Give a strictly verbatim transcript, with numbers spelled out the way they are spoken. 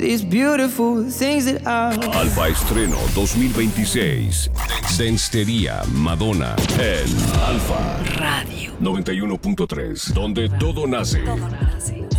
these beautiful things that I... Alfa Estreno dos mil veintiséis. Dance-tería Madonna en Alfa Radio noventa y uno punto tres, donde todo nace. Todo nace.